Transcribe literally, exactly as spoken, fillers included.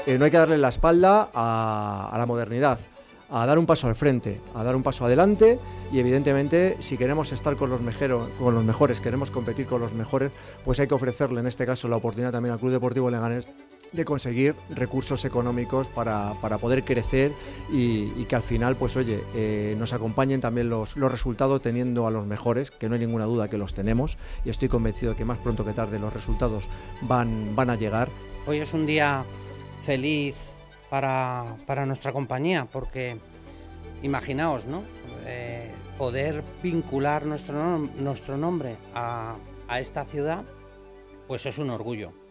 eh, no hay que darle la espalda a, a la modernidad, a dar un paso al frente, a dar un paso adelante y evidentemente si queremos estar con los, mejero, con los mejores, queremos competir con los mejores, pues hay que ofrecerle en este caso la oportunidad también al Club Deportivo Leganés de conseguir recursos económicos para, para poder crecer y, y que al final pues oye eh, nos acompañen también los, los resultados teniendo a los mejores, que no hay ninguna duda que los tenemos y estoy convencido de que más pronto que tarde los resultados van, van a llegar. Hoy es un día feliz para, para nuestra compañía porque imaginaos, ¿no? Eh, poder vincular nuestro, nuestro nombre a, a esta ciudad pues es un orgullo.